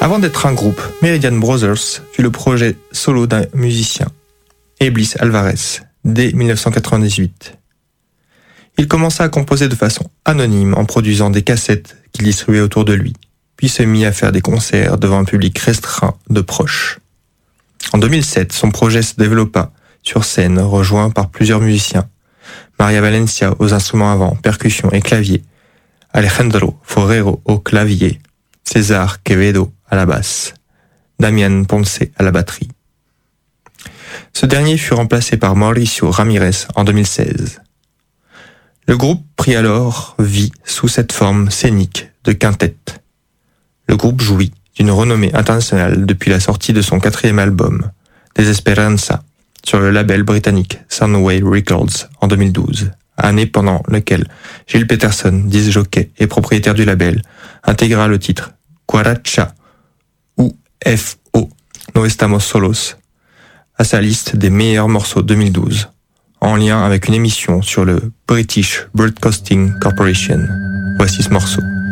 Avant d'être un groupe, Meridian Brothers fut le projet solo d'un musicien, Eblis Alvarez, dès 1998. Il commença à composer de façon anonyme en produisant des cassettes qu'il distribuait autour de lui, puis se mit à faire des concerts devant un public restreint de proches. En 2007, son projet se développa sur scène, rejoint par plusieurs musiciens. Maria Valencia aux instruments avant, percussions et clavier, Alejandro Forero au clavier, César Quevedo à la basse, Damian Ponce à la batterie. Ce dernier fut remplacé par Mauricio Ramirez en 2016. Le groupe prit alors vie sous cette forme scénique de quintet. Le groupe jouit d'une renommée internationale depuis la sortie de son 4e album, Desesperanza, sur le label britannique Soundwave Records en 2012, année pendant laquelle Gil Peterson, disc jockey et propriétaire du label, intégra le titre Cuaracha ou F.O. No Estamos Solos à sa liste des meilleurs morceaux 2012, en lien avec une émission sur le British Broadcasting Corporation. Voici ce morceau.